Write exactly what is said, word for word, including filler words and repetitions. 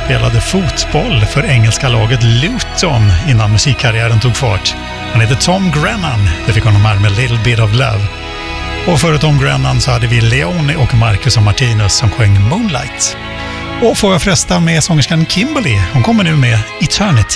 spelade fotboll för engelska laget Luton innan musikkarriären tog fart. Han heter Tom Grennan, det fick honom här med Little Bit of Love. Och före Tom Grennan så hade vi Leone och Marcus och Martinus som sjöng Moonlight. Och får jag fresta med sångerskan Kimberly, hon kommer nu med Eternity.